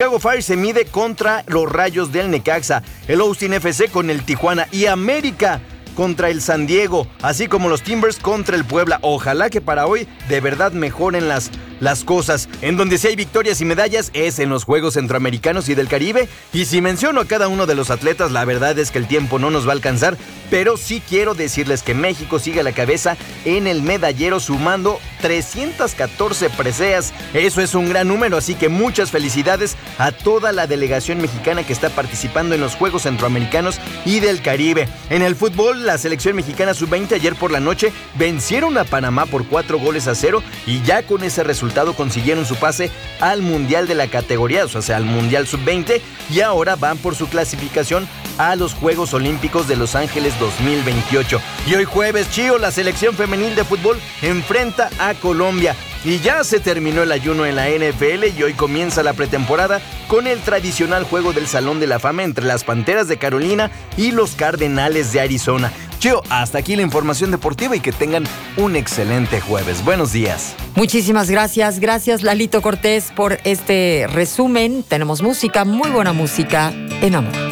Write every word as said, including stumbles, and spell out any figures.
Chicago Fire se mide contra los Rayos del Necaxa, el Austin F C con el Tijuana y América contra el San Diego, así como los Timbers contra el Puebla. Ojalá que para hoy de verdad mejoren las, las cosas. En donde sí hay victorias y medallas es en los Juegos Centroamericanos y del Caribe. Y si menciono a cada uno de los atletas, la verdad es que el tiempo no nos va a alcanzar, pero sí quiero decirles que México sigue a la cabeza en el medallero sumando trescientas catorce preseas. Eso es un gran número, así que muchas felicidades a toda la delegación mexicana que está participando en los Juegos Centroamericanos y del Caribe. En el fútbol, la selección mexicana sub veinte ayer por la noche vencieron a Panamá por cuatro goles a cero y ya con ese resultado consiguieron su pase al Mundial de la categoría, o sea, al Mundial sub veinte, y ahora van por su clasificación a los Juegos Olímpicos de Los Ángeles dos mil veintiocho. Y hoy jueves, Chío, la selección femenil de fútbol enfrenta a Colombia. Y ya se terminó el ayuno en la N F L y hoy comienza la pretemporada con el tradicional juego del Salón de la Fama entre las Panteras de Carolina y los Cardenales de Arizona. Chío, hasta aquí la información deportiva y que tengan un excelente jueves. Buenos días. Muchísimas gracias. Gracias, Lalito Cortés, por este resumen. Tenemos música, muy buena música en Amor.